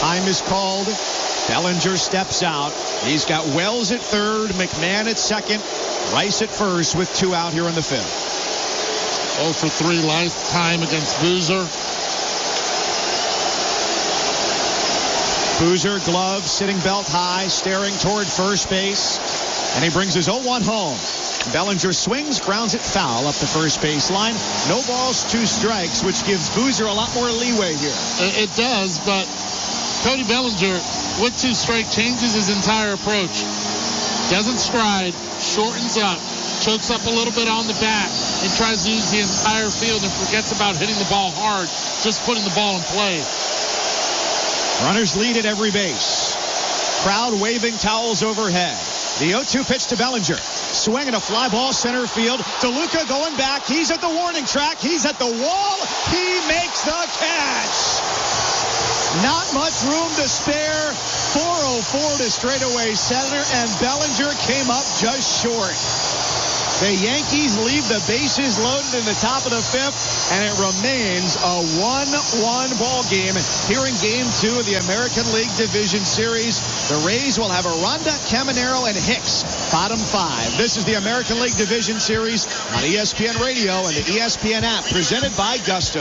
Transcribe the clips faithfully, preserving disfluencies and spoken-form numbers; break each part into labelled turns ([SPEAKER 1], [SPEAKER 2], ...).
[SPEAKER 1] Time is called. Bellinger steps out. He's got Wells at third, McMahon at second, Rice at first with two out here in the fifth.
[SPEAKER 2] oh for three lifetime against Boozer.
[SPEAKER 1] Boozer, glove, sitting belt high, staring toward first base, and he brings his oh one home. Bellinger swings, grounds it foul up the first baseline. No balls, two strikes, which gives Boozer a lot more leeway here.
[SPEAKER 2] It does, but Cody Bellinger, with two strike, changes his entire approach. Doesn't stride, shortens up, chokes up a little bit on the bat, and tries to use the entire field and forgets about hitting the ball hard, just putting the ball in play.
[SPEAKER 1] Runners lead at every base. Crowd waving towels overhead. The oh two pitch to Bellinger. Swing and a fly ball center field. DeLuca going back. He's at the warning track. He's at the wall. He makes the catch. Not much room to spare. four oh four to straightaway center, and Bellinger came up just short. The Yankees leave the bases loaded in the top of the fifth, and it remains a one one ball game here in Game two of the American League Division Series. The Rays will have Aranda, Caminero, and Hicks, bottom five. This is the American League Division Series on E S P N Radio and the E S P N app, presented by Gusto.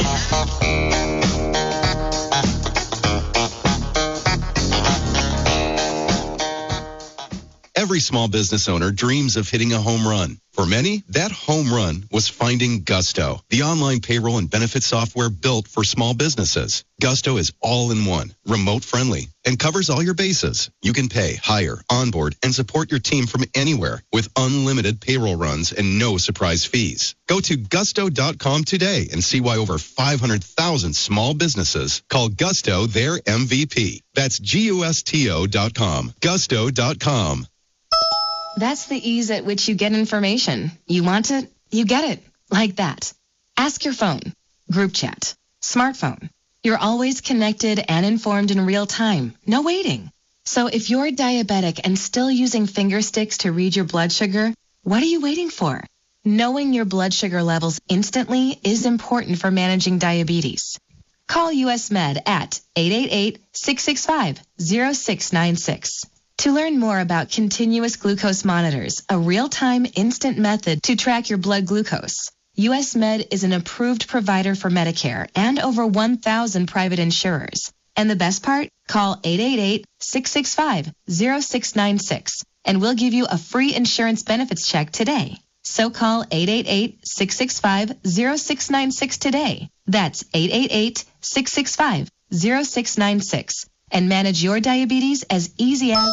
[SPEAKER 3] Every small business owner dreams of hitting a home run. For many, that home run was finding Gusto, the online payroll and benefit software built for small businesses. Gusto is all-in-one, remote-friendly, and covers all your bases. You can pay, hire, onboard, and support your team from anywhere with unlimited payroll runs and no surprise fees. Go to gusto dot com today and see why over five hundred thousand small businesses call Gusto their M V P. That's G U S T O dot com. gusto dot com.
[SPEAKER 4] That's the ease at which you get information. You want it, you get it. Like that. Ask your phone. Group chat. Smartphone. You're always connected and informed in real time. No waiting. So if you're diabetic and still using finger sticks to read your blood sugar, what are you waiting for? Knowing your blood sugar levels instantly is important for managing diabetes. Call U S Med at eight eight eight, six six five, zero six nine six. To learn more about continuous glucose monitors, a real-time instant method to track your blood glucose, U S Med is an approved provider for Medicare and over one thousand private insurers. And the best part? Call eight eight eight, six six five, zero six nine six and we'll give you a free insurance benefits check today. So call eight eight eight, six six five, zero six nine six today. That's eight eight eight, six six five, zero six nine six. And manage your diabetes as easy as...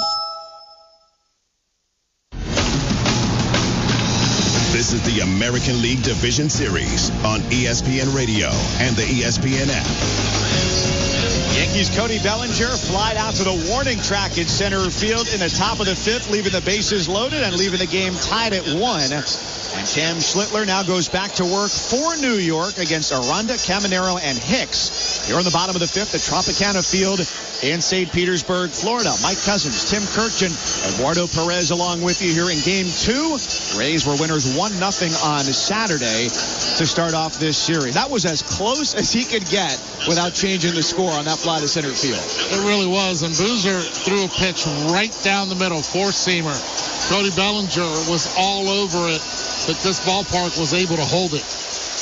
[SPEAKER 5] This is the American League Division Series on E S P N Radio and the E S P N app.
[SPEAKER 1] Yankees' Cody Bellinger flied out to the warning track in center field in the top of the fifth, leaving the bases loaded and leaving the game tied at one. And Cam Schlittler now goes back to work for New York against Aranda, Caminero, and Hicks. Here on the bottom of the fifth at Tropicana Field in Saint Petersburg, Florida. Mike Cousins, Tim Kirkjian, Eduardo Perez along with you here in Game two. Rays were winners one nothing on Saturday to start off this series. That was as close as he could get without changing the score on that fly to center field.
[SPEAKER 2] It really was, and Boozer threw a pitch right down the middle, four-seamer. Cody Bellinger was all over it, but this ballpark was able to hold it.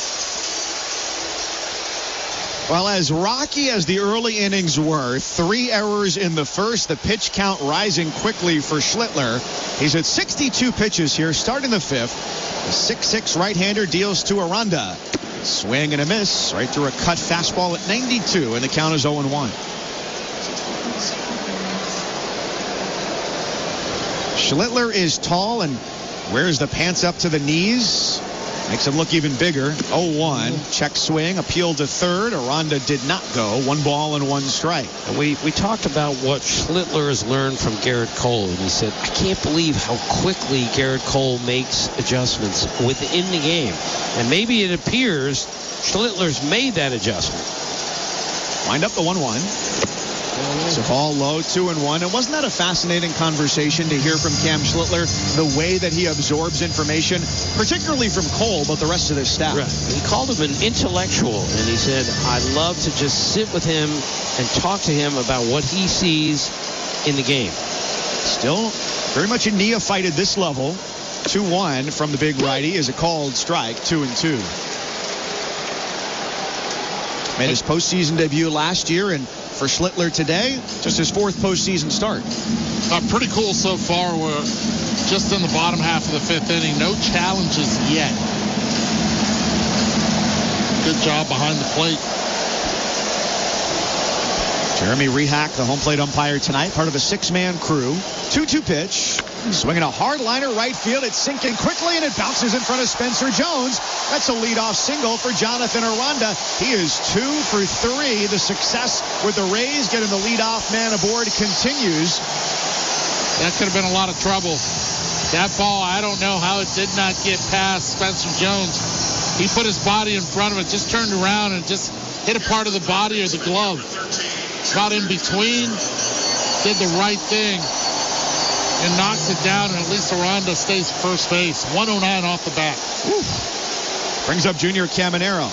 [SPEAKER 1] Well, as rocky as the early innings were, three errors in the first, the pitch count rising quickly for Schlittler. He's at sixty-two pitches here, starting the fifth. The six six right-hander deals to Aranda. Swing and a miss, right through a cut fastball at ninety-two, and the count is oh and one. Schlittler is tall and wears the pants up to the knees. Makes him look even bigger. oh one. Check swing. Appeal to third. Aranda did not go. One ball and one strike.
[SPEAKER 6] We we talked about what Schlittler has learned from Garrett Cole. And he said, I can't believe how quickly Garrett Cole makes adjustments within the game. And maybe it appears Schlittler's made that adjustment.
[SPEAKER 1] Wind up the one one. So ball low, two and one. And wasn't that a fascinating conversation to hear from Cam Schlittler, the way that he absorbs information, particularly from Cole, but the rest of his staff?
[SPEAKER 6] Right. He called him an intellectual, and he said, I love to just sit with him and talk to him about what he sees in the game.
[SPEAKER 1] Still very much a neophyte at this level. two one from the big righty is a called strike, two and two. Made his postseason debut last year, and for Schlittler today, just his fourth postseason start.
[SPEAKER 2] Uh, pretty cool so far. We're just in the bottom half of the fifth inning. No challenges yet. Good job behind the plate.
[SPEAKER 1] Jeremy Rehak, the home plate umpire tonight, part of a six-man crew. two two pitch. Swinging a hard liner right field. It's sinking quickly, and it bounces in front of Spencer Jones. That's a leadoff single for Jonathan Aranda. He is two for three. The success with the Rays getting the leadoff man aboard continues.
[SPEAKER 2] That could have been a lot of trouble. That ball, I don't know how it did not get past Spencer Jones. He put his body in front of it, just turned around and just hit a part of the body or the glove. Got in between, did the right thing, and knocks it down, and at least Aranda stays first base. one oh nine off the bat.
[SPEAKER 1] Woo. Brings up Junior Caminero.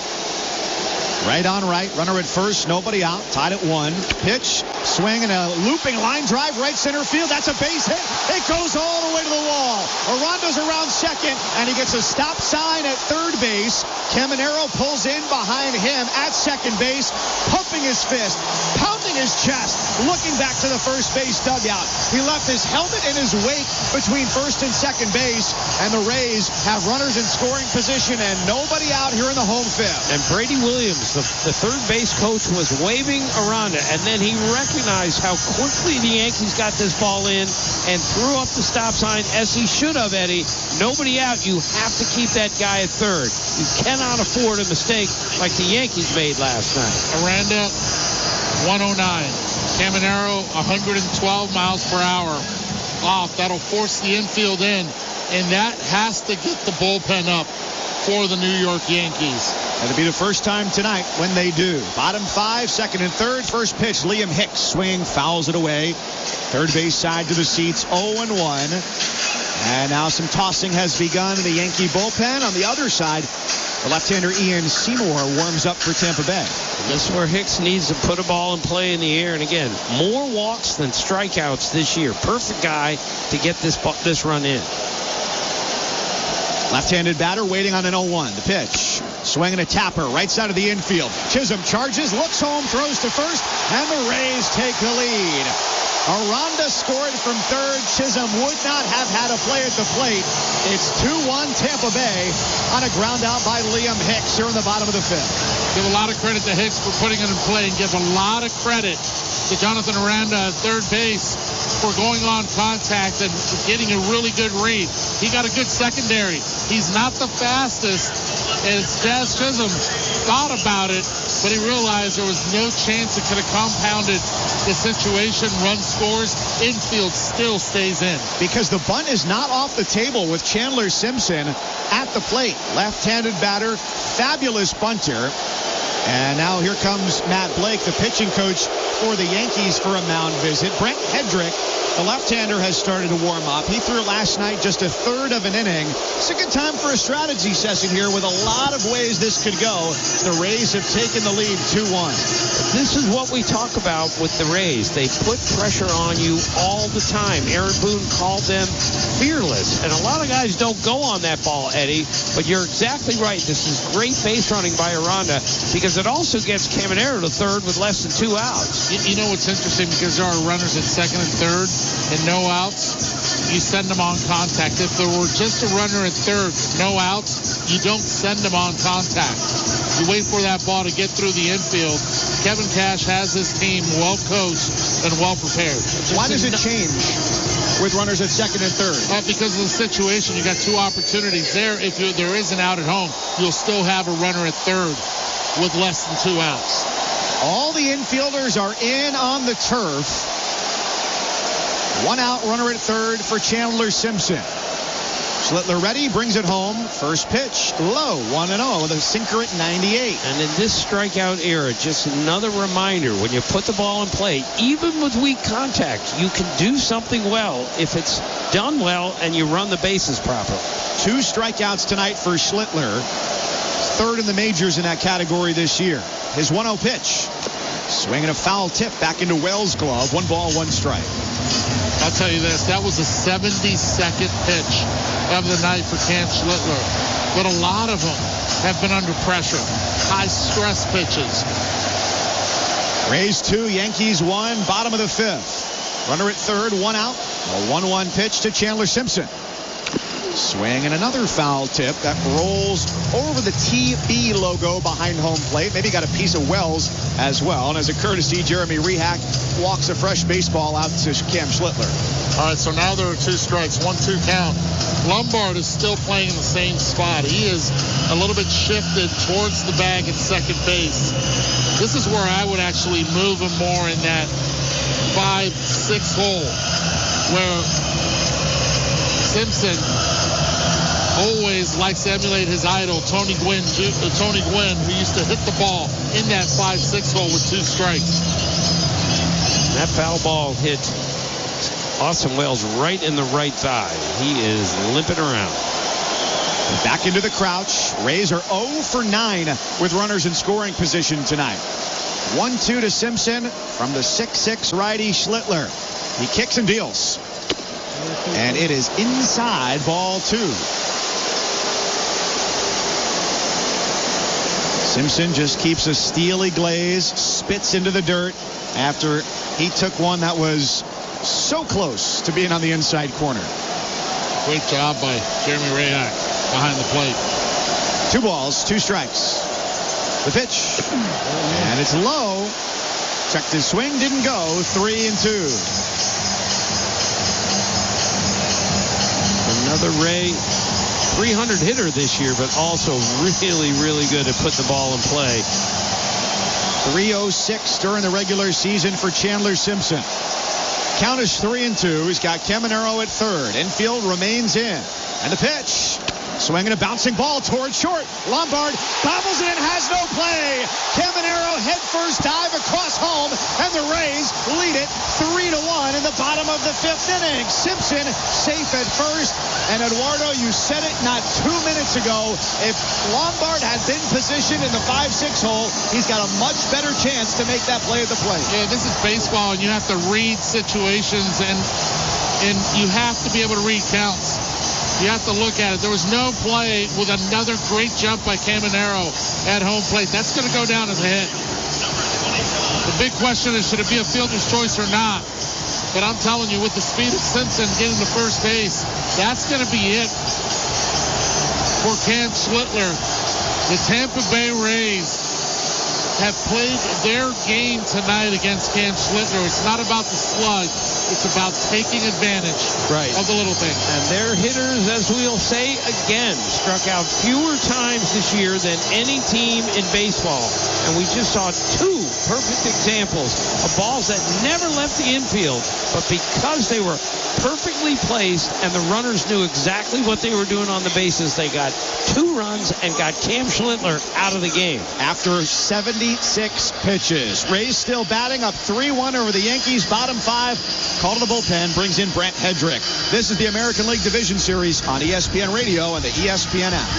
[SPEAKER 1] Right on right, runner at first, nobody out, tied at one. Pitch, swing, and a looping line drive right center field. That's a base hit. It goes all the way to the wall. Aranda's around second, and he gets a stop sign at third base. Caminero pulls in behind him at second base, pumping his fist, pounding his chest, looking back to the first base dugout. He left his helmet in his wake between first and second base, and the Rays have runners in scoring position and nobody out here in the home fifth.
[SPEAKER 6] And Brady Williams, the, the third base coach, was waving Aranda, and then he recognized how quickly the Yankees got this ball in and threw up the stop sign, as he should have, Eddie. Nobody out. You have to keep that guy at third. You cannot afford a mistake like the Yankees made last night.
[SPEAKER 2] Aranda, one oh nine. Caminero, one hundred twelve miles per hour off. That'll force the infield in, and that has to get the bullpen up for the New York Yankees.
[SPEAKER 1] That'll be the first time tonight when they do. Bottom five, second and third. First pitch, Liam Hicks swing, fouls it away. Third base side to the seats, oh and one. And now some tossing has begun in the Yankee bullpen. On the other side, the left-hander Ian Seymour warms up for Tampa Bay.
[SPEAKER 6] This is where Hicks needs to put a ball in play in the air. And again, more walks than strikeouts this year. Perfect guy to get this this run in.
[SPEAKER 1] Left-handed batter waiting on an oh one. The pitch. Swinging a tapper right side of the infield. Chisholm charges, looks home, throws to first, and the Rays take the lead. Aranda scored from third. Chisholm would not have had a play at the plate. It's two one Tampa Bay on a ground out by Liam Hicks here in the bottom of the fifth.
[SPEAKER 2] Give a lot of credit to Hicks for putting it in play, and give a lot of credit to Jonathan Aranda at third base for going on contact and getting a really good read. He got a good secondary. He's not the fastest, as Jazz Chisholm thought about it, but he realized there was no chance it could have compounded the situation. Run scores, infield still stays in.
[SPEAKER 1] Because the bunt is not off the table with Chandler Simpson at the plate. Left-handed batter, fabulous bunter. And now here comes Matt Blake, the pitching coach for the Yankees, for a mound visit. Brent Hedrick, the left-hander, has started to warm up. He threw last night just a third of an inning. It's a good time for a strategy session here with a lot of ways this could go. The Rays have taken the lead two one.
[SPEAKER 6] This is what we talk about with the Rays. They put pressure on you all the time. Aaron Boone called them fearless. And a lot of guys don't go on that ball, Eddie. But you're exactly right. This is great base running by Aranda, because it also gets Caminero to third with less than two outs.
[SPEAKER 2] You, you know what's interesting, because there are runners at second and third and no outs, you send them on contact. If there were just a runner at third, no outs, you don't send them on contact. You wait for that ball to get through the infield. Kevin Cash has his team well coached and well prepared.
[SPEAKER 1] Why does it change with runners at second and third?
[SPEAKER 2] Uh, because of the situation. You got two opportunities there. If you, there is an out at home, you'll still have a runner at third with less than two outs.
[SPEAKER 1] All the infielders are in on the turf. One out, runner at third for Chandler Simpson. Schlittler ready, brings it home. First pitch, low, one and oh with a sinker at ninety-eight.
[SPEAKER 6] And in this strikeout era, just another reminder, when you put the ball in play, even with weak contact, you can do something well if it's done well and you run the bases properly.
[SPEAKER 1] Two strikeouts tonight for Schlittler. Third in the majors in that category this year. His one oh pitch. Swinging a foul tip back into Wells' glove. One ball, one strike.
[SPEAKER 2] I'll tell you this, that was a seventy-second pitch of the night for Cam Schlittler. But a lot of them have been under pressure. High-stress pitches.
[SPEAKER 1] Rays two, Yankees one, bottom of the fifth. Runner at third, one out. A one one pitch to Chandler Simpson. Swing and another foul tip that rolls over the T B logo behind home plate. Maybe got a piece of Wells as well. And as a courtesy, Jeremy Rehak walks a fresh baseball out to Cam Schlittler.
[SPEAKER 2] All right, so now there are two strikes, one two count. Lombard is still playing in the same spot. He is a little bit shifted towards the bag at second base. This is where I would actually move him more in that five six hole where Simpson always likes to emulate his idol, Tony Gwynn, uh, Tony Gwynn, who used to hit the ball in that five six hole with two strikes.
[SPEAKER 6] That foul ball hit Austin Wells right in the right thigh. He is limping around.
[SPEAKER 1] Back into the crouch. Rays are oh for nine with runners in scoring position tonight. one two to Simpson from the six six righty Schlittler. He kicks and deals. And it is inside, ball two. Simpson just keeps a steely glaze, spits into the dirt after he took one that was so close to being on the inside corner.
[SPEAKER 2] Great job by Jeremy Rehak behind the plate.
[SPEAKER 1] Two balls, two strikes. The pitch. And it's low. Checked his swing, didn't go. Three and two.
[SPEAKER 6] Another Ray three hundred hitter this year, but also really, really good at putting the ball in play.
[SPEAKER 1] three oh six during the regular season for Chandler Simpson. Count is three and two. He's got Caminero at third. Infield remains in. And the pitch. Swinging a bouncing ball towards short. Lombard bobbles it and has no play. Caminero head first dive across home, and the Rays lead it three to one in the bottom of the fifth inning. Simpson safe at first, and Eduardo, you said it not two minutes ago. If Lombard had been positioned in the five six hole, he's got a much better chance to make that play at the plate.
[SPEAKER 2] Yeah, this is baseball, and you have to read situations, and and you have to be able to read counts. You have to look at it. There was no play with another great jump by Caminero at home plate. That's going to go down as a hit. The big question is, should it be a fielder's choice or not? But I'm telling you, with the speed of Simpson getting to first base, that's going to be it for Cam Schlittler. The Tampa Bay Rays have played their game tonight against Cam Schlittler. It's not about the slug. It's about taking advantage
[SPEAKER 6] right.
[SPEAKER 2] of the little things.
[SPEAKER 6] And their hitters, as we'll say again, struck out fewer times this year than any team in baseball. And we just saw two perfect examples of balls that never left the infield, but because they were perfectly placed and the runners knew exactly what they were doing on the bases, they got two runs and got Cam Schlittler out of the game.
[SPEAKER 1] After seventy-six pitches, Rays still batting up three one over the Yankees, bottom five. Call to the bullpen, brings in Brent Hedrick. This is the American League Division Series on E S P N Radio and the E S P N app.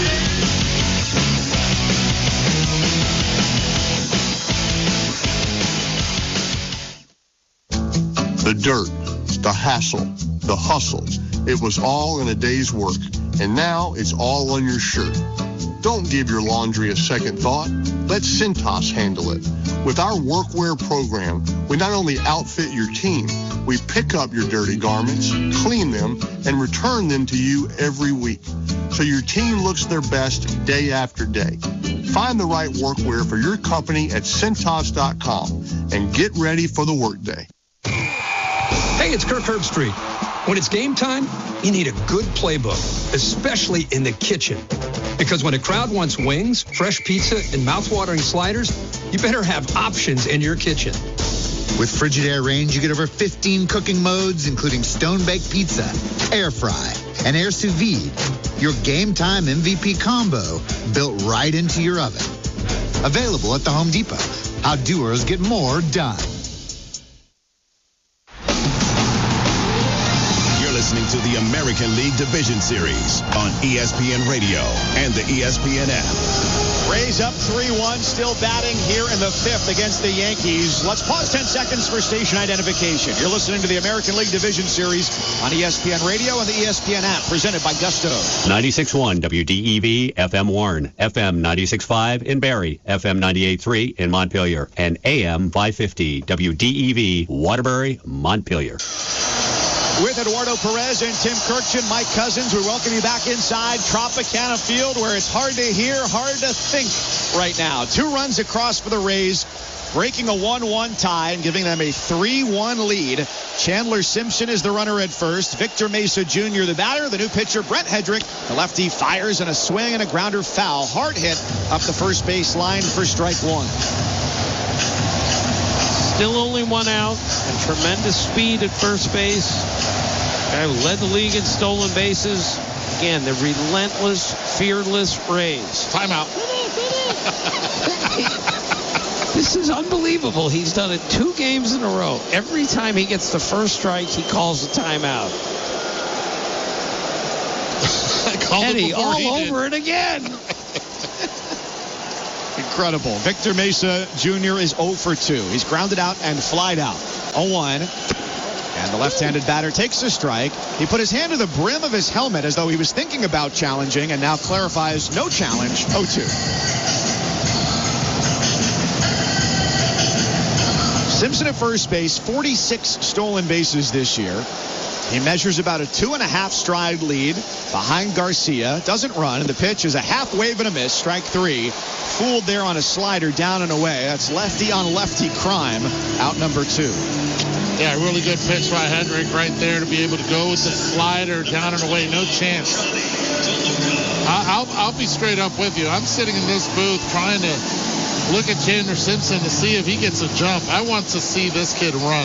[SPEAKER 7] The dirt, the hassle, the hustle. It was all in a day's work, and now it's all on your shirt. Don't give your laundry a second thought. Let Cintas handle it. With our workwear program, we not only outfit your team, we pick up your dirty garments, clean them, and return them to you every week, so your team looks their best day after day. Find the right workwear for your company at Cintas dot com and get ready for the workday.
[SPEAKER 8] Hey, it's Kirk Herbstreit. When it's game time, you need a good playbook, especially in the kitchen. Because when a crowd wants wings, fresh pizza, and mouth-watering sliders, you better have options in your kitchen.
[SPEAKER 9] With Frigidaire range, you get over fifteen cooking modes, including stone-baked pizza, air fry, and air sous vide. Your game time M V P combo built right into your oven. Available at the Home Depot. How doers get more done.
[SPEAKER 5] You're listening to the American League Division Series on E S P N Radio and the E S P N app.
[SPEAKER 1] Rays up three one, still batting here in the fifth against the Yankees. Let's pause ten seconds for station identification. You're listening to the American League Division Series on E S P N Radio and the E S P N app, presented by Gusto.
[SPEAKER 10] ninety-six point one W D E V, F M Warren, F M ninety-six point five in Barrie, F M ninety-eight point three in Montpelier, and A M five fifty W D E V, Waterbury, Montpelier.
[SPEAKER 1] With Eduardo Perez and Tim Kirkchin, Mike Cousins, we welcome you back inside Tropicana Field, where it's hard to hear, hard to think right now. Two runs across for the Rays, breaking a one one tie and giving them a three one lead. Chandler Simpson is the runner at first. Victor Mesa Junior the batter. The new pitcher, Brent Hedrick, the lefty, fires in a swing and a grounder foul. Hard hit up the first base line for strike one.
[SPEAKER 6] Still only one out, and tremendous speed at first base. Guy who led the league in stolen bases. Again, the relentless, fearless Rays.
[SPEAKER 2] Timeout.
[SPEAKER 6] This is unbelievable. He's done it two games in a row. Every time he gets the first strike, he calls a timeout. Eddie, all
[SPEAKER 2] he
[SPEAKER 6] over
[SPEAKER 2] did.
[SPEAKER 6] it again.
[SPEAKER 1] Incredible. Victor Mesa Junior is oh for two. He's grounded out and flied out. oh one. And the left-handed batter takes a strike. He put his hand to the brim of his helmet as though he was thinking about challenging, and now clarifies no challenge. oh two. Simpson at first base, forty-six stolen bases this year. He measures about a two and a half stride lead behind Garcia. Doesn't run, and the pitch is a half wave and a miss. Strike three. Fooled there on a slider down and away. That's lefty on lefty crime. Out number two.
[SPEAKER 2] Yeah, really good pitch by Hedrick right there to be able to go with the slider down and away. No chance. I'll, I'll be straight up with you. I'm sitting in this booth trying to look at Chandler Simpson to see if he gets a jump. I want to see this kid run.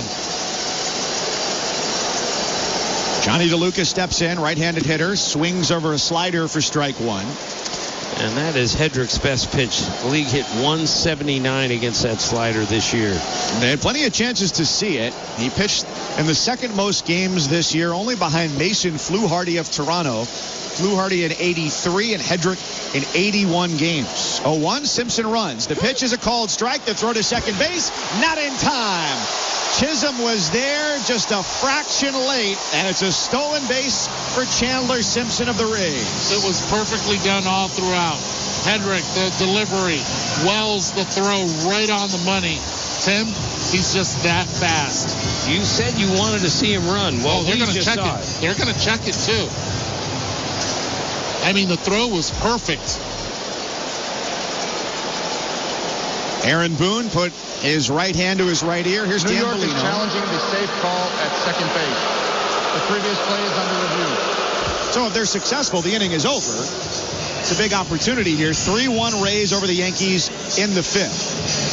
[SPEAKER 1] Johnny DeLuca steps in, right-handed hitter, swings over a slider for strike one.
[SPEAKER 6] And that is Hedrick's best pitch. The league hit one seventy-nine against that slider this year.
[SPEAKER 1] They had plenty of chances to see it. He pitched in the second most games this year, only behind Mason Fluharty of Toronto. Fluharty in eighty-three and Hedrick in eighty-one games. oh one, Simpson runs. The pitch is a called strike. The throw to second base, not in time. Chisholm was there just a fraction late, and it's a stolen base for Chandler Simpson of the Rays.
[SPEAKER 2] It was perfectly done all throughout. Hedrick, the delivery. Wells, the throw right on the money. Tim, he's just that fast.
[SPEAKER 6] You said you wanted to see him run. Well,
[SPEAKER 2] oh, they're going to check it.
[SPEAKER 6] it.
[SPEAKER 2] They're going to check it, too. I mean, the throw was perfect.
[SPEAKER 1] Aaron Boone put his right hand to his right ear. Here's
[SPEAKER 11] New
[SPEAKER 1] Dan
[SPEAKER 11] York
[SPEAKER 1] Bellino.
[SPEAKER 11] is challenging the safe call at second base. The previous play is under review.
[SPEAKER 1] So if they're successful, the inning is over. It's a big opportunity here. three one Rays over the Yankees in the fifth.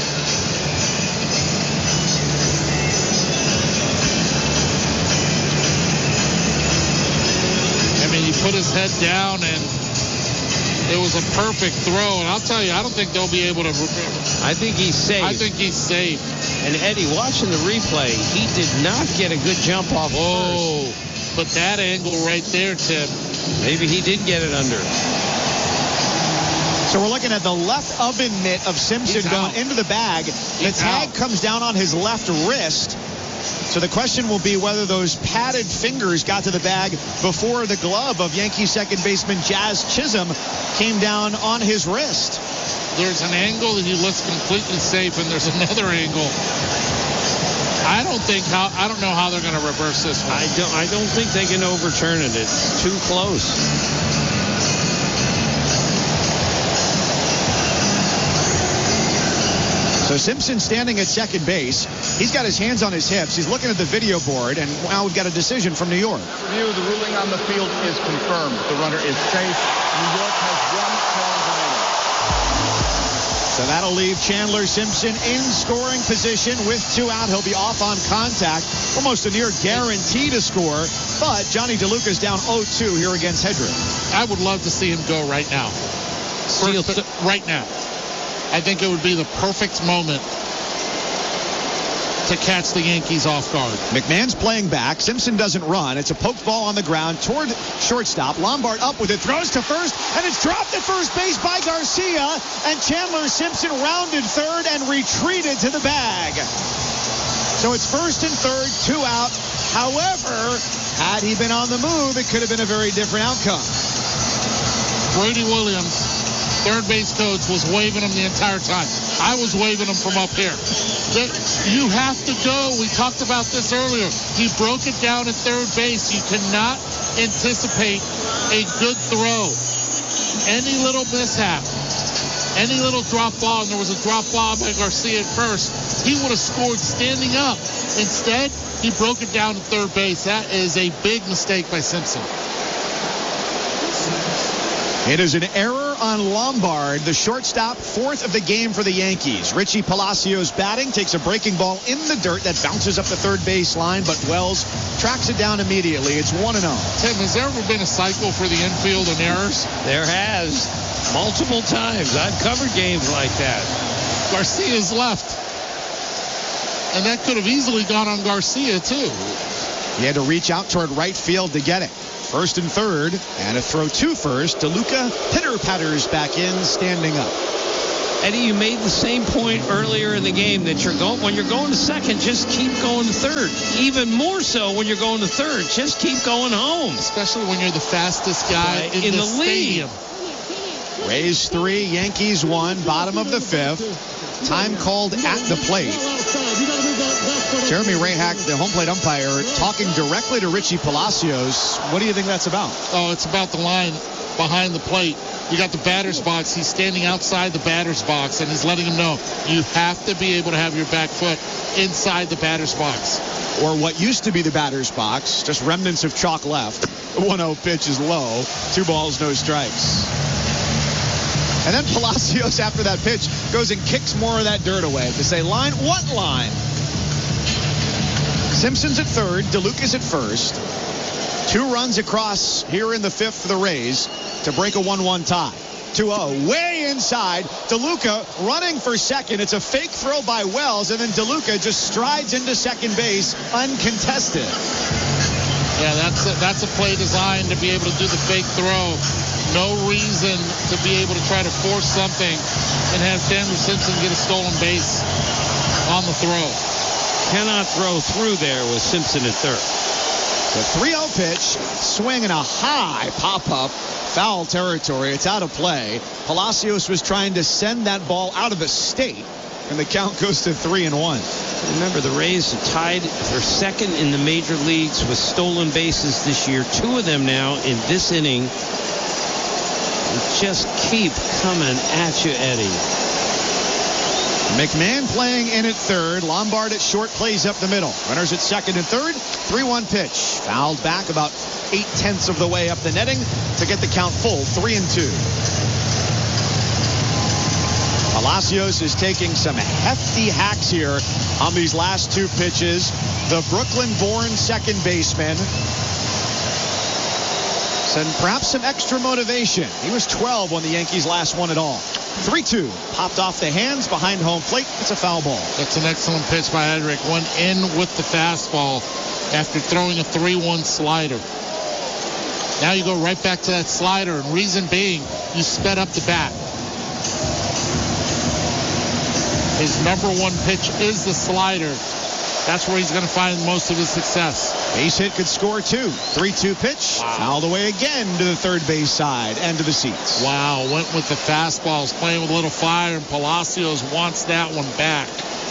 [SPEAKER 2] I mean, he put his head down, and it was a perfect throw. And I'll tell you, I don't think they'll be able to.
[SPEAKER 6] I think he's safe.
[SPEAKER 2] I think he's safe.
[SPEAKER 6] And Eddie, watching the replay, he did not get a good jump off
[SPEAKER 2] Whoa.
[SPEAKER 6] first.
[SPEAKER 2] But that angle right there, Tim.
[SPEAKER 6] Maybe he did get it under.
[SPEAKER 1] So we're looking at the left oven mitt of Simpson
[SPEAKER 2] He's
[SPEAKER 1] going
[SPEAKER 2] out.
[SPEAKER 1] into the bag. The
[SPEAKER 2] He's
[SPEAKER 1] tag
[SPEAKER 2] out.
[SPEAKER 1] comes down on his left wrist. So the question will be whether those padded fingers got to the bag before the glove of Yankee second baseman Jazz Chisholm came down on his wrist.
[SPEAKER 2] There's an angle that he looks completely safe, and there's another angle. I don't think how I don't know how they're going to reverse this one.
[SPEAKER 6] I don't. I don't think they can overturn it. It's too close.
[SPEAKER 1] So Simpson standing at second base. He's got his hands on his hips. He's looking at the video board, and now we've got a decision from New York.
[SPEAKER 11] Review, the ruling on the field is confirmed. The runner is safe. New York has one challenge remaining.
[SPEAKER 1] So So that'll leave Chandler Simpson in scoring position with two out. He'll be off on contact. Almost a near guarantee to score. But Johnny DeLuca's down oh two here against Hedrick.
[SPEAKER 2] I would love to see him go right now.
[SPEAKER 6] Steal th-
[SPEAKER 2] right now. I think it would be the perfect moment to catch the Yankees off guard.
[SPEAKER 1] McMahon's playing back. Simpson doesn't run. It's a poked ball on the ground toward shortstop. Lombard up with it, throws to first, and it's dropped at first base by Garcia. And Chandler Simpson rounded third and retreated to the bag. So it's first and third, two out. However, had he been on the move, it could have been a very different outcome.
[SPEAKER 2] Brady Williams, third base coach, was waving him the entire time. I was waving him from up here. You have to go. We talked about this earlier. He broke it down at third base. You cannot anticipate a good throw. Any little mishap, any little drop ball, and there was a drop ball by Garcia at first, he would have scored standing up. Instead, he broke it down at third base. That is a big mistake by Simpson.
[SPEAKER 1] It is an error on Lombard, the shortstop, fourth of the game for the Yankees. Richie Palacios batting, takes a breaking ball in the dirt that bounces up the third base line, but Wells tracks it down immediately. It's one and oh.
[SPEAKER 2] Tim, has there ever been a cycle for the infield and errors?
[SPEAKER 6] There has. Multiple times. I've covered games like that.
[SPEAKER 2] Garcia's left. And that could have easily gone on Garcia, too.
[SPEAKER 1] He had to reach out toward right field to get it. First and third, and a throw to first. DeLuca pitter-patters back in, standing up.
[SPEAKER 6] Eddie, you made the same point earlier in the game that you're going when you're going to second, just keep going to third. Even more so when you're going to third, just keep going home.
[SPEAKER 2] Especially when you're the fastest guy right. in, in the, the stadium.
[SPEAKER 1] League. Rays three, Yankees one, bottom of the fifth. Time called at the plate. Jeremy Rayhack, the home plate umpire, talking directly to Richie Palacios. What do you think that's about?
[SPEAKER 2] Oh, it's about the line behind the plate. You got the batter's box. He's standing outside the batter's box, and he's letting him know you have to be able to have your back foot inside the batter's box.
[SPEAKER 1] Or what used to be the batter's box, just remnants of chalk left. The one oh pitch is low. Two balls, no strikes. And then Palacios, after that pitch, goes and kicks more of that dirt away to say, line, what line? Simpson's at third, DeLuca's at first. Two runs across here in the fifth for the Rays to break a one one tie. two oh, way inside. DeLuca running for second. It's a fake throw by Wells, and then DeLuca just strides into second base uncontested.
[SPEAKER 2] Yeah, that's a, that's a play designed to be able to do the fake throw. No reason to be able to try to force something and have Chandler Simpson get a stolen base on the throw.
[SPEAKER 6] Cannot throw through there with Simpson at third.
[SPEAKER 1] The three oh pitch, swing and a high pop-up, foul territory. It's out of play. Palacios was trying to send that ball out of the state, and the count goes to three and one.
[SPEAKER 6] Remember, the Rays are tied for second in the major leagues with stolen bases this year. Two of them now in this inning. Just keep coming at you, Eddie.
[SPEAKER 1] McMahon playing in at third. Lombard at short, plays up the middle. Runners at second and third. three one pitch. Fouled back about eight-tenths of the way up the netting to get the count full. Three and two. Palacios is taking some hefty hacks here on these last two pitches. The Brooklyn-born second baseman. And perhaps some extra motivation. He was twelve when the Yankees last won it all. three two. Popped off the hands behind home plate. It's a foul ball.
[SPEAKER 2] That's an excellent pitch by Hedrick. Went in with the fastball after throwing a three one slider. Now you go right back to that slider, and reason being, you sped up the bat. His number one pitch is the slider. That's where he's going to find most of his success.
[SPEAKER 1] Base hit could score two. three two pitch. Wow. Fouled away again to the third base side and to the seats.
[SPEAKER 2] Wow. Went with the fastballs, playing with a little fire, and Palacios wants that one back.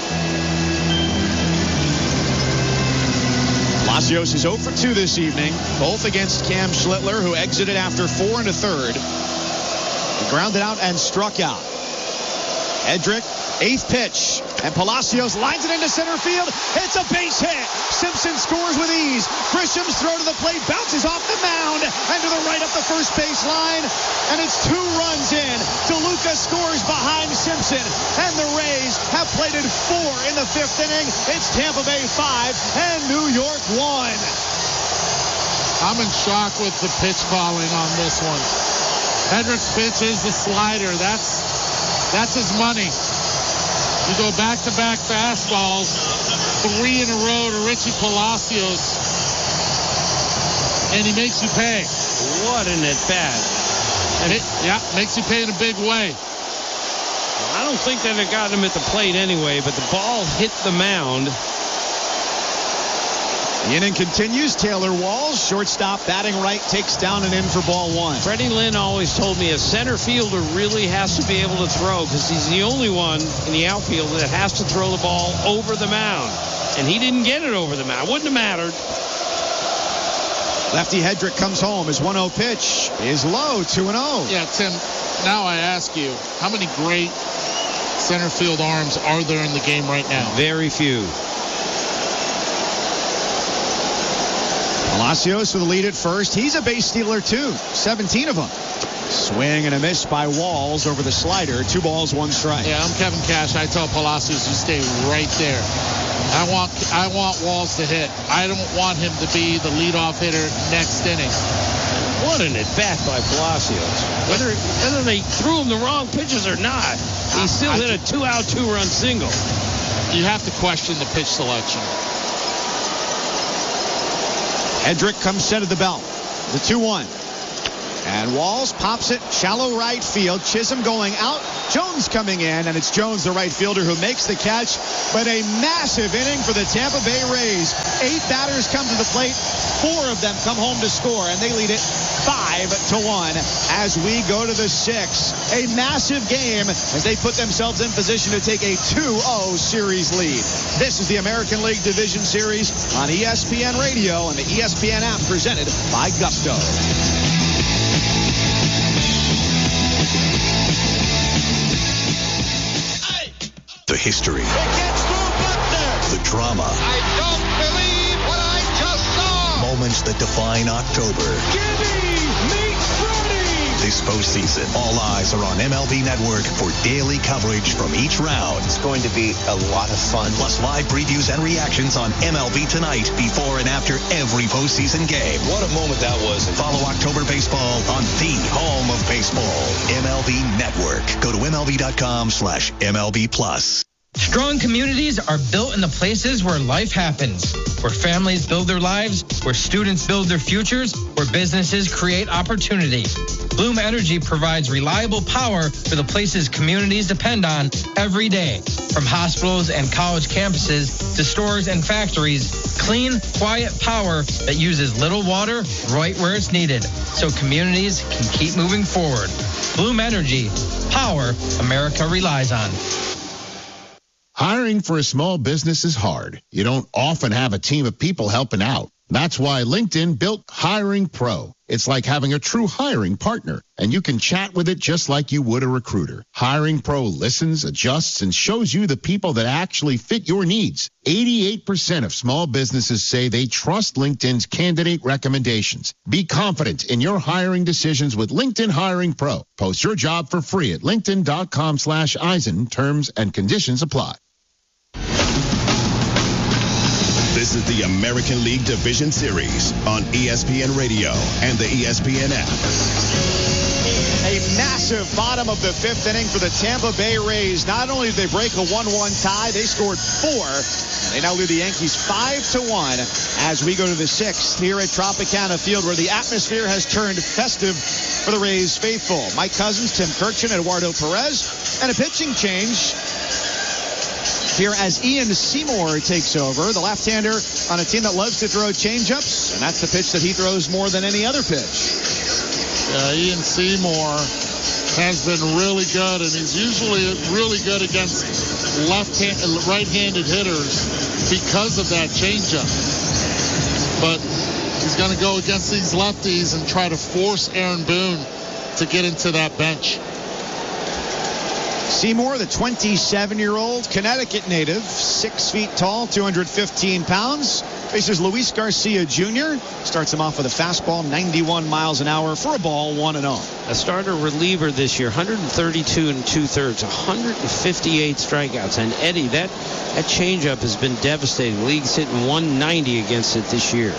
[SPEAKER 1] Palacios is oh for two this evening, both against Cam Schlittler, who exited after four and a third. He grounded out and struck out. Hedrick, eighth pitch. And Palacios lines it into center field. It's a base hit. Simpson scores with ease. Grisham's throw to the plate bounces off the mound and to the right up the first base line. And it's two runs in. DeLuca scores behind Simpson. And the Rays have plated four in the fifth inning. It's Tampa Bay five and New York one.
[SPEAKER 2] I'm in shock with the pitch calling on this one. Hedrick's pitch is the slider. That's that's his money. You go back-to-back fastballs, three in a row to Richie Palacios, and he makes you pay.
[SPEAKER 6] What an at-bat.
[SPEAKER 2] And it, yeah, makes you pay in a big way.
[SPEAKER 6] I don't think that it got him at the plate anyway, but the ball hit the mound.
[SPEAKER 1] The inning continues. Taylor Walls, shortstop, batting right, takes down and in for ball one.
[SPEAKER 6] Freddie Lynn always told me a center fielder really has to be able to throw because he's the only one in the outfield that has to throw the ball over the mound. And he didn't get it over the mound. Wouldn't have mattered.
[SPEAKER 1] Lefty Hedrick comes home. His one oh pitch is low, two and oh.
[SPEAKER 2] Yeah, Tim, now I ask you, how many great center field arms are there in the game right now?
[SPEAKER 6] Very few.
[SPEAKER 1] Palacios with the lead at first. He's a base stealer, too. seventeen of them. Swing and a miss by Walls over the slider. Two balls, one strike.
[SPEAKER 2] Yeah, I'm Kevin Cash. I tell Palacios, you stay right there. I want I want Walls to hit. I don't want him to be the leadoff hitter next inning.
[SPEAKER 6] What an at-bat by Palacios. Whether, whether they threw him the wrong pitches or not, he still I, hit a two-out, two-run single.
[SPEAKER 2] You have to question the pitch selection.
[SPEAKER 1] Hedrick comes set of the belt. The two one. And Walls pops it shallow right field. Chisholm going out. Jones coming in. And it's Jones, the right fielder, who makes the catch. But a massive inning for the Tampa Bay Rays. Eight batters come to the plate. Four of them come home to score. And they lead it five to one as we go to the sixth. A massive game as they put themselves in position to take a two oh series lead. This is the American League Division Series on E S P N Radio and the E S P N app presented by Gusto.
[SPEAKER 5] The history. The drama.
[SPEAKER 12] I don't believe what I just saw.
[SPEAKER 5] Moments that define October.
[SPEAKER 12] Gibby meets Freddie.
[SPEAKER 5] This postseason, all eyes are on M L B Network for daily coverage from each round.
[SPEAKER 13] It's going to be a lot of fun.
[SPEAKER 5] Plus live previews and reactions on M L B Tonight before and after every postseason game.
[SPEAKER 13] What a moment that was.
[SPEAKER 5] Follow October baseball on the home of baseball, M L B Network. Go to MLB.com slash MLB Plus.
[SPEAKER 14] Strong communities are built in the places where life happens, where families build their lives, where students build their futures, where businesses create opportunity. Bloom Energy provides reliable power for the places communities depend on every day. From hospitals and college campuses to stores and factories, clean, quiet power that uses little water right where it's needed, so communities can keep moving forward. Bloom Energy, power America relies on.
[SPEAKER 15] Hiring for a small business is hard. You don't often have a team of people helping out. That's why LinkedIn built Hiring Pro. It's like having a true hiring partner, and you can chat with it just like you would a recruiter. Hiring Pro listens, adjusts, and shows you the people that actually fit your needs. eighty-eight percent of small businesses say they trust LinkedIn's candidate recommendations. Be confident in your hiring decisions with LinkedIn Hiring Pro. Post your job for free at linkedin.com slash Eisen. Terms and conditions apply.
[SPEAKER 5] This is the American League Division Series on E S P N Radio and the E S P N app.
[SPEAKER 1] A massive bottom of the fifth inning for the Tampa Bay Rays. Not only did they break a one one tie, they scored four. They now lead the Yankees five to one as we go to the sixth here at Tropicana Field, where the atmosphere has turned festive for the Rays faithful. Mike Cousins, Tim Kirchin, Eduardo Perez, and a pitching change here as Ian Seymour takes over, the left-hander on a team that loves to throw changeups, and that's the pitch that he throws more than any other pitch.
[SPEAKER 2] Yeah, Ian Seymour has been really good, and he's usually really good against left-hand, right-handed hitters because of that changeup. But he's going to go against these lefties and try to force Aaron Boone to get into that bench.
[SPEAKER 1] Seymour, the twenty-seven-year-old Connecticut native, six feet tall, two hundred fifteen pounds, faces Luis Garcia Junior Starts him off with a fastball, ninety-one miles an hour for a ball, one and oh.
[SPEAKER 6] A starter reliever this year, one thirty-two and two-thirds, one fifty-eight strikeouts. And Eddie, that, that changeup has been devastating. League's hitting one ninety against it this year.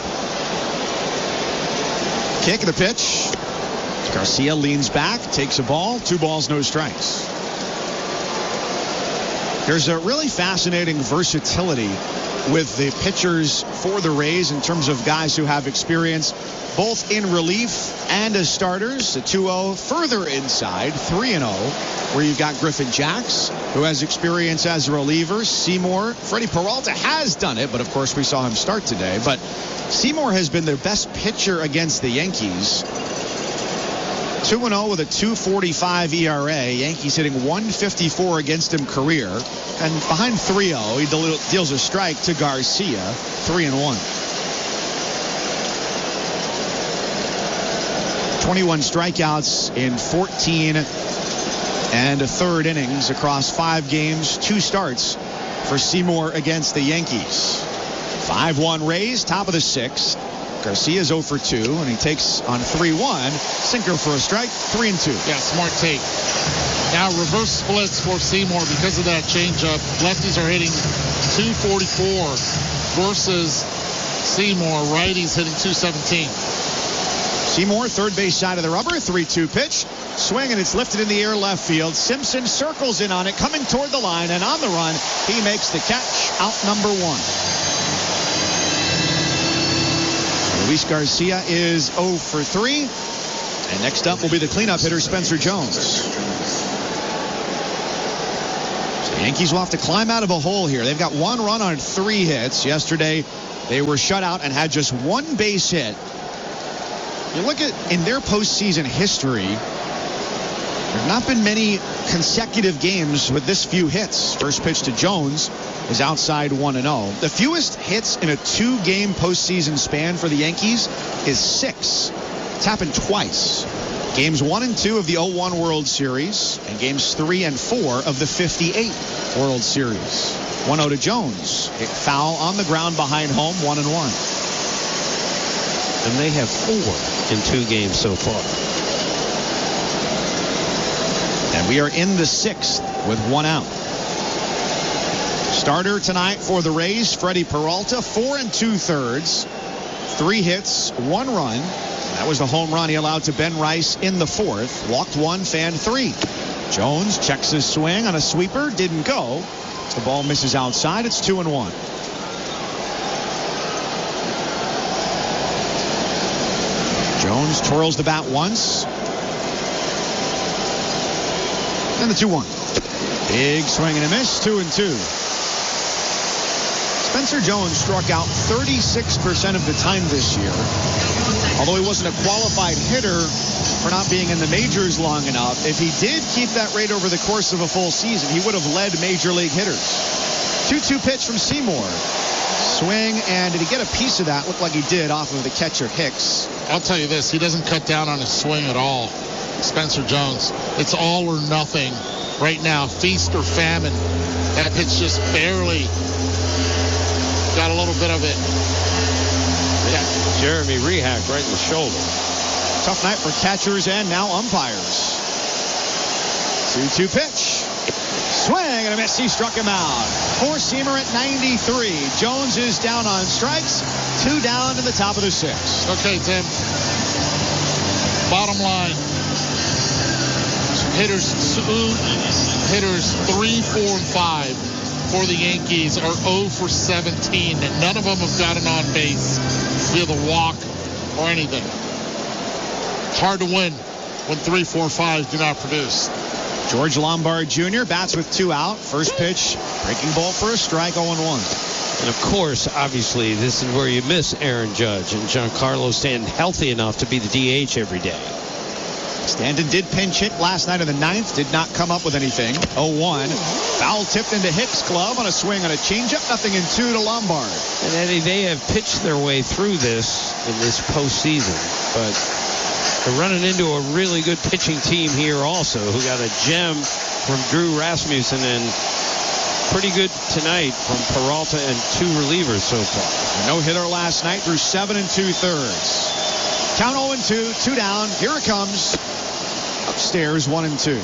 [SPEAKER 1] Kick the pitch. Garcia leans back, takes a ball, two balls, no strikes. There's a really fascinating versatility with the pitchers for the Rays in terms of guys who have experience both in relief and as starters. The two oh further inside, three and oh, where you've got Griffin Jacks, who has experience as a reliever. Seymour, Freddie Peralta has done it, but of course we saw him start today. But Seymour has been their best pitcher against the Yankees. two and oh with a two forty-five E R A. Yankees hitting one fifty-four against him career. And behind three oh, he del- deals a strike to Garcia, three and one. twenty-one strikeouts in fourteen and a third innings across five games, two starts for Seymour against the Yankees. five one Rays, top of the sixth. Garcia's oh for two, and he takes on three one. Sinker for a strike, three and two.
[SPEAKER 2] Yeah, smart take. Now reverse splits for Seymour because of that changeup. Lefties are hitting two forty-four versus Seymour. Righties hitting two seventeen.
[SPEAKER 1] Seymour, third base side of the rubber, three two pitch. Swing, and it's lifted in the air left field. Simpson circles in on it, coming toward the line, and on the run, he makes the catch, out number one. Luis Garcia is oh for three. And next up will be the cleanup hitter, Spencer Jones. So the Yankees will have to climb out of a hole here. They've got one run on three hits. Yesterday, they were shut out and had just one base hit. You look at in their postseason history, there have not been many consecutive games with this few hits. First pitch to Jones is outside one and oh. The fewest hits in a two-game postseason span for the Yankees is six. It's happened twice. Games one and two of the oh one World Series and games three and four of the fifty-eight World Series. one oh to Jones. Hit foul on the ground behind home, one and one.
[SPEAKER 6] And they have four in two games so far.
[SPEAKER 1] And we are in the sixth with one out. Starter tonight for the Rays, Freddie Peralta, four and two-thirds, three hits, one run. That was the home run he allowed to Ben Rice in the fourth. Walked one, fanned three. Jones checks his swing on a sweeper, didn't go. The ball misses outside. It's two and one. Jones twirls the bat once. And the two one. Big swing and a miss, two and two. Spencer Jones struck out thirty-six percent of the time this year. Although he wasn't a qualified hitter for not being in the majors long enough, if he did keep that rate over the course of a full season, he would have led major league hitters. two two pitch from Seymour. Swing, and did he get a piece of that? Looked like he did off of the catcher Hicks.
[SPEAKER 2] I'll tell you this, he doesn't cut down on his swing at all. Spencer Jones. It's all or nothing right now. Feast or famine. That pitch just barely got a little bit of it.
[SPEAKER 6] Yeah, Jeremy Rehak right in the shoulder.
[SPEAKER 1] Tough night for catchers and now umpires. two two pitch. Swing and a miss. He struck him out. Four-seamer at ninety-three. Jones is down on strikes. Two down to the top of the sixth.
[SPEAKER 2] Okay, Tim. Bottom line. Hitters two, hitters three, four, and five for the Yankees are oh for seventeen, and none of them have gotten on base via the walk or anything. It's hard to win when three, four, five do not produce.
[SPEAKER 1] George Lombard Junior bats with two out. First pitch, breaking ball for a strike, oh and one.
[SPEAKER 6] And of course, obviously, this is where you miss Aaron Judge and Giancarlo Stanton healthy enough to be the D H every day.
[SPEAKER 1] Stanton did pinch hit last night in the ninth, did not come up with anything. oh one. Foul tipped into Hicks' glove on a swing on a changeup. Nothing in two to Lombard.
[SPEAKER 6] And Eddie, they have pitched their way through this in this postseason, but they're running into a really good pitching team here also, who got a gem from Drew Rasmussen, and pretty good tonight from Peralta and two relievers so far.
[SPEAKER 1] A no-hitter last night through seven and two-thirds. Count oh and two, two down. Here it comes. Upstairs, one and two.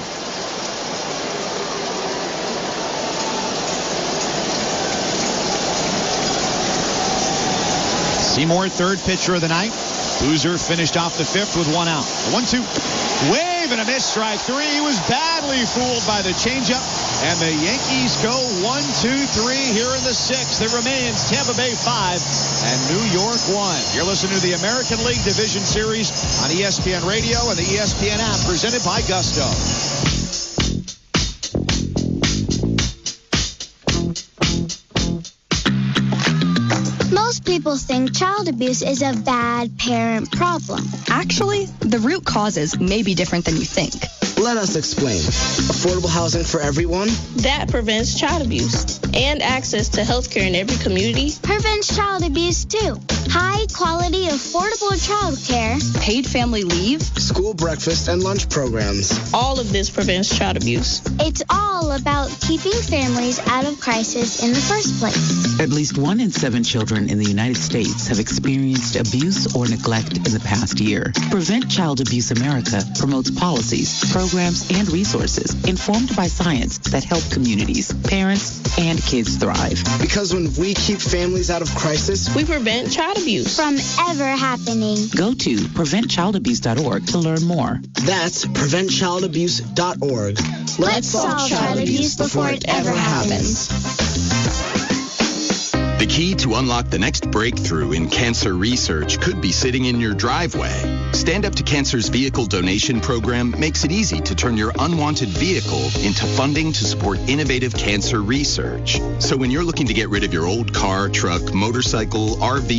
[SPEAKER 1] Seymour, third pitcher of the night. Boozer finished off the fifth with one out. one two. Wave and a miss, strike three. He was badly fooled by the changeup. And the Yankees go one two three here in the sixth. It remains Tampa Bay five and New York one. You're listening to the American League Division Series on E S P N Radio and the E S P N app, presented by Gusto.
[SPEAKER 16] Most people think child abuse is a bad parent problem.
[SPEAKER 17] Actually, the root causes may be different than you think.
[SPEAKER 18] Let us explain. Affordable housing for everyone.
[SPEAKER 19] That prevents child abuse. And access to health care in every community.
[SPEAKER 16] Prevents child abuse, too. High quality, affordable child care.
[SPEAKER 17] Paid family leave.
[SPEAKER 18] School breakfast and lunch programs.
[SPEAKER 19] All of this prevents child abuse.
[SPEAKER 16] It's all about keeping families out of crisis in the first place.
[SPEAKER 20] At least one in seven children in the United States have experienced abuse or neglect in the past year. Prevent Child Abuse America promotes policies, programs, and resources informed by science that help communities, parents, and kids thrive.
[SPEAKER 18] Because when we keep families out of crisis,
[SPEAKER 19] we prevent child abuse
[SPEAKER 16] from ever happening.
[SPEAKER 20] Go to prevent child abuse dot org to learn more.
[SPEAKER 18] That's prevent child abuse dot org.
[SPEAKER 16] Let's, Let's solve child abuse before it ever happens.
[SPEAKER 3] The key to unlock the next breakthrough in cancer research could be sitting in your driveway. Stand Up to Cancer's vehicle donation program makes it easy to turn your unwanted vehicle into funding to support innovative cancer research. So when you're looking to get rid of your old car, truck, motorcycle, R V,